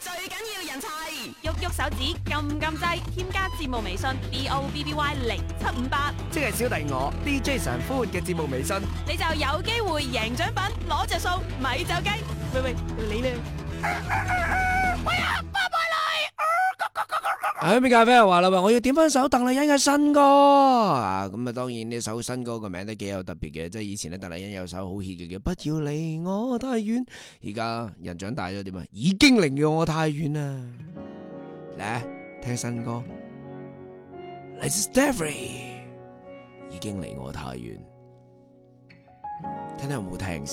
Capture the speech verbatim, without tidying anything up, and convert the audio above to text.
最緊要人齊， 喐喐手指，撳撳掣，添加節目微信 B O B B Y 零七五八， 即係小弟我 D J 常歡嘅節目微信， 你就有機會贏獎品，攞着數，咪走雞。喂喂，你呢？ 喂啊，巴拜喺邊咖啡又話啦，我要點翻首鄧麗欣嘅新歌啊！咁啊，當然呢首新歌個名都幾有特別嘅，即係以前咧鄧麗欣有首好 hit 嘅叫《不要離我太遠》，而家人長大咗點啊？已經離我太遠啦！嚟聽新歌，嚟自 Stephy， 已經離我太遠，聽聽有冇聽先。